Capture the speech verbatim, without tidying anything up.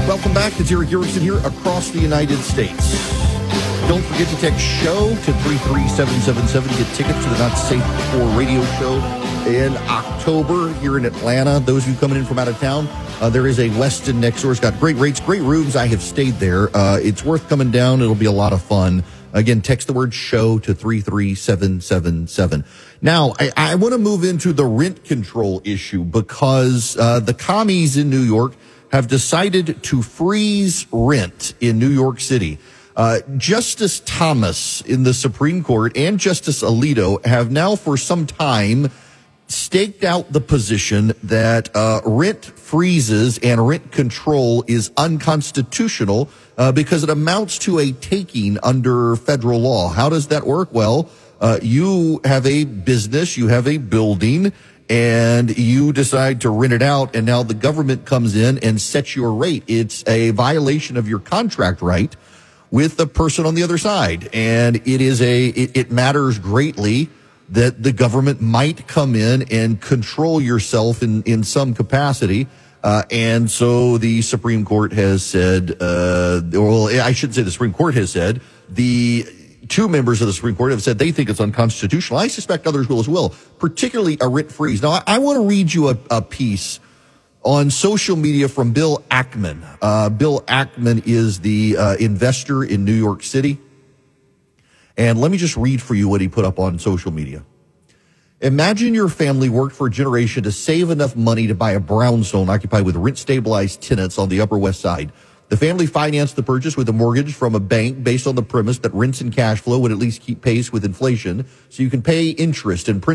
Welcome back. It's Eric Erickson here across the United States. Don't forget to text SHOW to three three seven seven seven to get tickets to the Not Safe for Radio show in October here in Atlanta. Those of you coming in from out of town, uh, there is a Westin next door. It's got great rates, great rooms. I have stayed there. Uh, it's worth coming down. It'll be a lot of fun. Again, text the word SHOW to three three seven seven seven. Now, I, I want to move into the rent control issue because uh, the commies in New York have decided to freeze rent in New York City. Uh, Justice Thomas in the Supreme Court and Justice Alito have now for some time staked out the position that uh, rent freezes and rent control is unconstitutional uh, because it amounts to a taking under federal law. How does that work? Well, uh, you have a business, you have a building, and you decide to rent it out, and now the government comes in and sets your rate. It's a violation of your contract right with the person on the other side. And it is a, it, it matters greatly that the government might come in and control yourself in, in some capacity. Uh, and so the Supreme Court has said, uh, well, I shouldn't say the Supreme Court has said, the two members of the Supreme Court have said they think it's unconstitutional. I suspect others will as well, particularly a rent freeze. Now, I, I want to read you a, a piece on social media from Bill Ackman. Uh, Bill Ackman is the uh, investor in New York City. And let me just read for you what he put up on social media. Imagine your family worked for a generation to save enough money to buy a brownstone occupied with rent-stabilized tenants on the Upper West Side. The family financed the purchase with a mortgage from a bank based on the premise that rents and cash flow would at least keep pace with inflation, so you can pay interest and